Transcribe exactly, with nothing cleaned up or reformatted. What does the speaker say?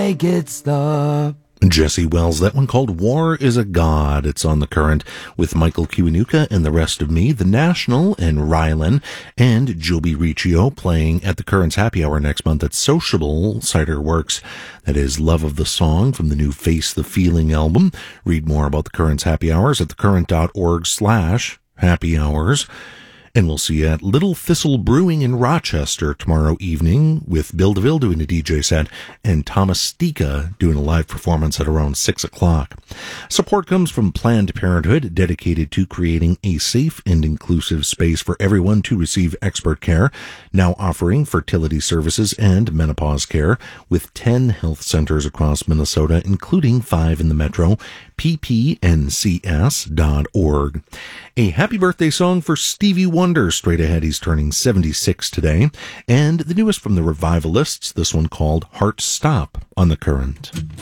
make it stop. Jesse Wells, that one called War is a God. It's on The Current with Michael Kiwanuka and the Rest of Me, The National and Rylan, and Joby Riccio playing at The Current's Happy Hour next month at Sociable Cider Works. That is Love of the Song from the new Face the Feeling album. Read more about The Current's Happy Hours at thecurrent.org slash happy hours. And we'll see you at Little Thistle Brewing in Rochester tomorrow evening with Bill DeVille doing a D J set and Thomas Stika doing a live performance at around six o'clock. Support comes from Planned Parenthood, dedicated to creating a safe and inclusive space for everyone to receive expert care, now offering fertility services and menopause care with ten health centers across Minnesota, including five in the metro, p p n c s dot org. A happy birthday song for Stevie Wonder straight ahead. He's turning seventy-six today. And the newest from the Revivalists, this one called Heart Stop on The Current.